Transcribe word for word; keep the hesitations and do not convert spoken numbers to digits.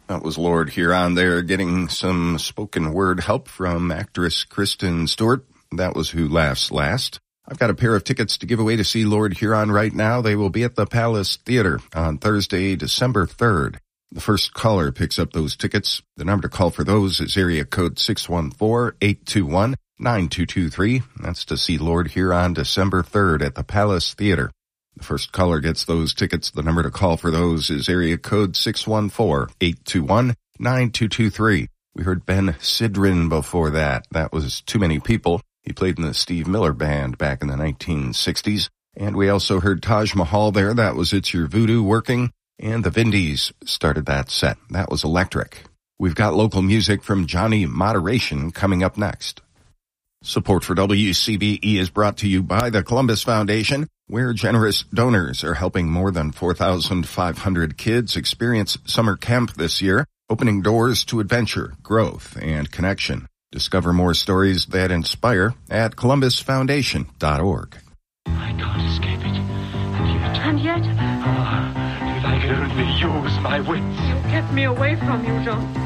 That was Lord Huron there, getting some spoken word help from actress Kristen Stewart. That was Who Laughs Last. I've got a pair of tickets to give away to see Lord Huron right now. They will be at the Palace Theater on Thursday, December third. The first caller picks up those tickets. The number to call for those is area code six one four, eight two one, nine two two three. That's to see Lord Huron December third at the Palace Theater. The first caller gets those tickets. The number to call for those is area code six one four, eight two one, nine two two three. We heard Ben Sidran before that. That was Too Many People. He played in the Steve Miller Band back in the nineteen sixties. And we also heard Taj Mahal there. That was It's Your Voodoo Working. And the Vindies started that set. That was Electric. We've got local music from Johnny Moderation coming up next. Support for W C B E is brought to you by the Columbus Foundation, where generous donors are helping more than four thousand five hundred kids experience summer camp this year, opening doors to adventure, growth, and connection. Discover more stories that inspire at columbus foundation dot org. I can't escape it. And yet... And yet? Ah, if I could only use my wits. You kept me away from you, Jean.